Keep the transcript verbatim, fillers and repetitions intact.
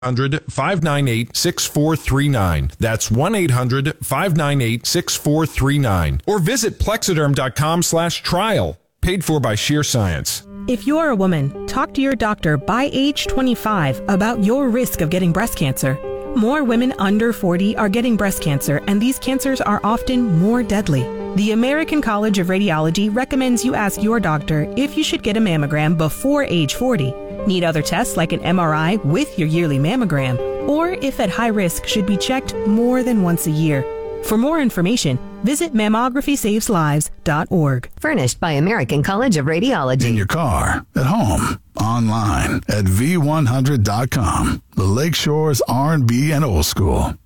hundred, five nine eight, six four three nine. That's one eight hundred, five nine eight, six four three nine. Or visit plexiderm.com slash trial. Paid for by Sheer Science. If you're a woman, talk to your doctor by age twenty-five about your risk of getting breast cancer. More women under forty are getting breast cancer, and these cancers are often more deadly. The American College of Radiology recommends you ask your doctor if you should get a mammogram before age forty. Need other tests like an M R I with your yearly mammogram, or if at high risk should be checked more than once a year. For more information, visit mammography saves lives dot org. Furnished by American College of Radiology. In your car, at home, online, at V one hundred dot com. The Lakeshore's R and B and old school.